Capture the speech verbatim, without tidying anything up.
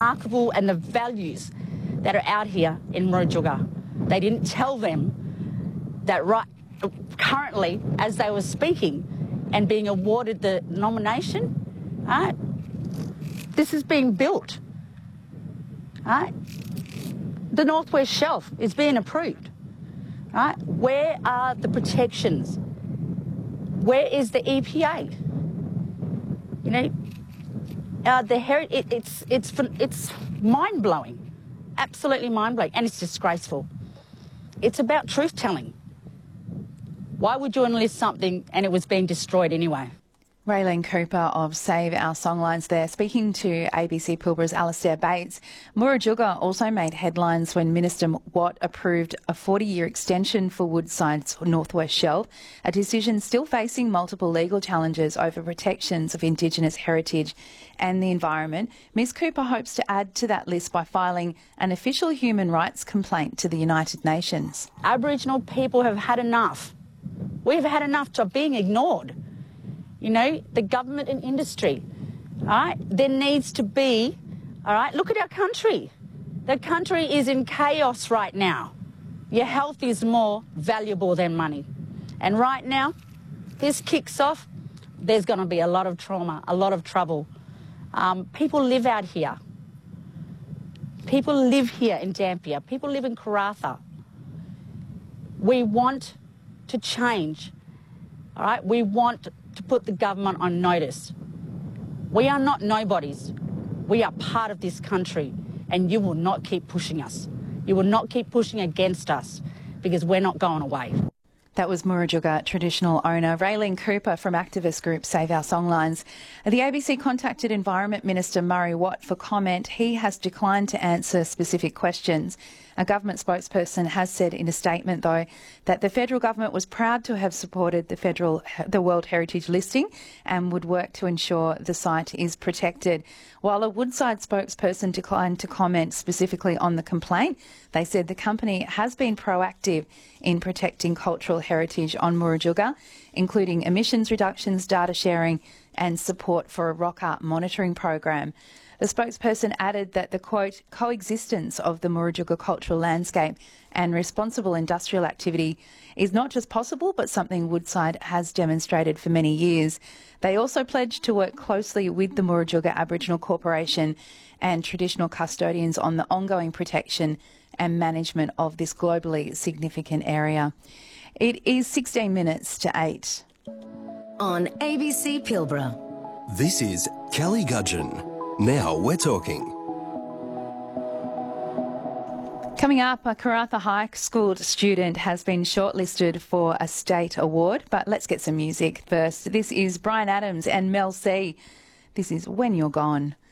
remarkable and the values that are out here in Murujuga. They didn't tell them that right currently, as they were speaking and being awarded the nomination, right, this is being built. Right? The Northwest Shelf is being approved. Right? Where are the protections? Where is the E P A? You know, uh, the heri- it, it's it's it's mind blowing, absolutely mind blowing, and it's disgraceful. It's about truth telling. Why would you enlist something and it was being destroyed anyway? Raylene Cooper of Save Our Songlines there, speaking to A B C Pilbara's Alastair Bates. Murujuga also made headlines when Minister Watt approved a forty-year extension for Woodside's Northwest Shelf, a decision still facing multiple legal challenges over protections of Indigenous heritage and the environment. Miz Cooper hopes to add to that list by filing an official human rights complaint to the United Nations. Aboriginal people have had enough. We've had enough of being ignored. You know, the government and industry, all right? There needs to be, all right, look at our country. The country is in chaos right now. Your health is more valuable than money. And right now, this kicks off, there's going to be a lot of trauma, a lot of trouble. Um, people live out here. People live here in Dampier. People live in Karratha. We want to change, all right? We want to put the government on notice. We are not nobodies. We are part of this country, and you will not keep pushing us. You will not keep pushing against us because we're not going away. That was Murujuga traditional owner Raylene Cooper from activist group Save Our Songlines. The A B C contacted Environment Minister Murray Watt for comment. He has declined to answer specific questions. A government spokesperson has said in a statement, though, that the federal government was proud to have supported the federal the World Heritage listing and would work to ensure the site is protected. While a Woodside spokesperson declined to comment specifically on the complaint, they said the company has been proactive in protecting cultural heritage on Murujuga, including emissions reductions, data sharing and support for a rock art monitoring program. The spokesperson added that the, quote, coexistence of the Murujuga cultural landscape and responsible industrial activity is not just possible, but something Woodside has demonstrated for many years. They also pledged to work closely with the Murujuga Aboriginal Corporation and traditional custodians on the ongoing protection and management of this globally significant area. It is sixteen minutes to eight. On A B C Pilbara. This is Kelly Gudgeon. Now we're talking. Coming up, a Karratha High School student has been shortlisted for a state award, but let's get some music first. This is Bryan Adams and Mel C. This is When You're Gone.